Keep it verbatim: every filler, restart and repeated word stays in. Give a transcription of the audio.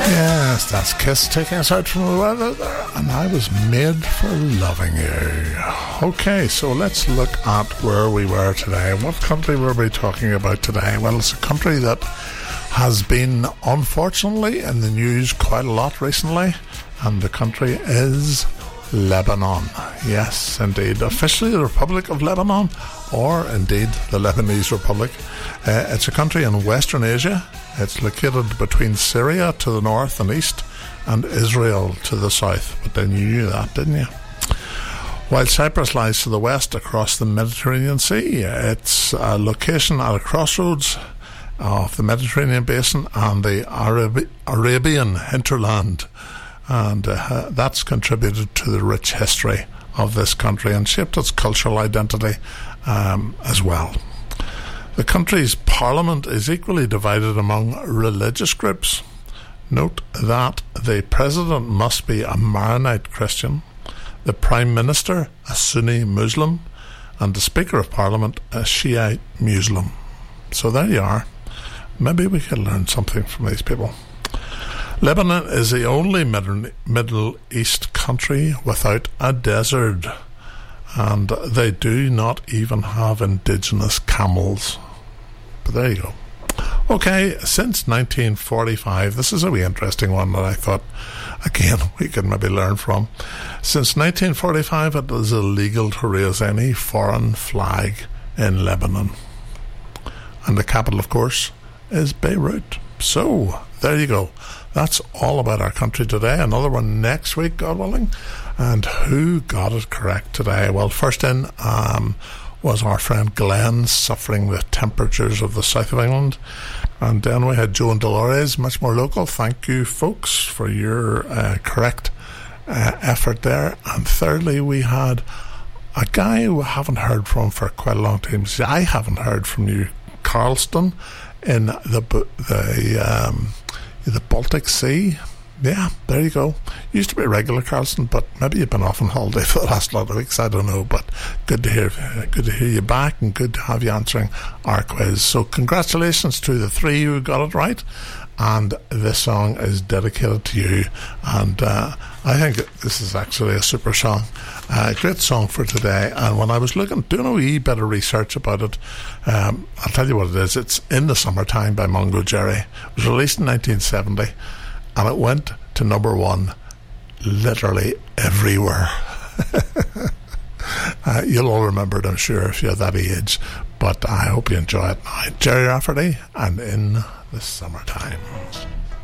Yes, that's Kiss taking us out from the weather there, and I was made for loving you. Okay, so let's look at where we were today. What country were we talking about today? Well, it's a country that has been, unfortunately, in the news quite a lot recently, and the country is Lebanon. Yes, indeed. Officially the Republic of Lebanon, or indeed the Lebanese Republic. Uh, it's a country in Western Asia. It's located between Syria to the north and east and Israel to the south. But then you knew that, didn't you? While Cyprus lies to the west across the Mediterranean Sea, it's a location at a crossroads of the Mediterranean basin and the Arab- Arabian hinterland. And uh, that's contributed to the rich history of this country and shaped its cultural identity um, as well. The country's parliament is equally divided among religious groups. Note that the president must be a Maronite Christian, the prime minister a Sunni Muslim, and the speaker of parliament a Shiite Muslim. So there you are. Maybe we could learn something from these people. Lebanon is the only Middle East country without a desert, and they do not even have indigenous camels. But there you go. Okay, since nineteen forty-five, this is a wee interesting one that I thought, again, we could maybe learn from. Since nineteen forty-five, it is illegal to raise any foreign flag in Lebanon. And the capital, of course, is Beirut. So, there you go. That's all about our country today. Another one next week, God willing. And who got it correct today? Well, first in um, was our friend Glenn, suffering with temperatures of the south of England. And then we had Joe and Dolores, much more local. Thank you, folks, for your uh, correct uh, effort there. And thirdly, we had a guy who I haven't heard from for quite a long time. See, I haven't heard from you, Carlston, in the the um, the Baltic Sea. Yeah, there you go. Used to be regular, Carlson, but maybe you've been off on holiday for the last lot of weeks. I don't know, but good to hear, good to hear you back, and good to have you answering our quiz. So, congratulations to the three who got it right. And this song is dedicated to you. And uh, I think this is actually a super song. A uh, great song for today. And when I was looking, doing a wee bit of research about it, um, I'll tell you what it is. It's In the Summertime by Mungo Jerry. It was released in nineteen seventy, and it went to number one literally everywhere. uh, you'll all remember it, I'm sure, if you're that age. But I hope you enjoy it now. Jerry Rafferty and In the Summertime.